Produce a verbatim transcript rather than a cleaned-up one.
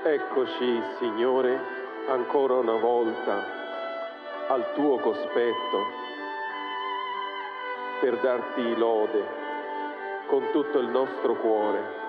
Eccoci, Signore, ancora una volta al tuo cospetto per darti lode con tutto il nostro cuore.